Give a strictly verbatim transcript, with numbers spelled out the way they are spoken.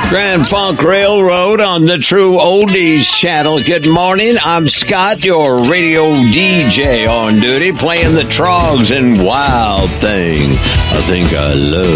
Grand Funk Railroad on the True Oldies channel. Good morning. I'm Scott, your radio D J on duty, playing the Trogs and Wild Thing. I think I love